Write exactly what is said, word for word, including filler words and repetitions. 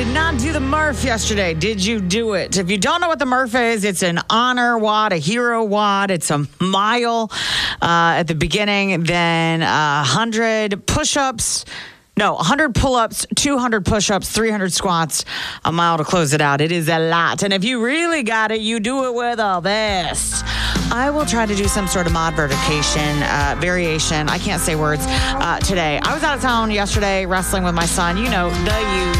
did not do the Murph yesterday. Did you do it? If you don't know what the Murph is, it's an honor WOD, a hero WOD. It's a mile uh, at the beginning, then uh, one hundred push-ups. No, one hundred pull-ups, two hundred push-ups, three hundred squats, a mile to close it out. It is a lot. And if you really got it, you do it with all this. I will try to do some sort of mod verification, uh, variation. I can't say words uh, today. I was out of town yesterday wrestling with my son. You know, the use.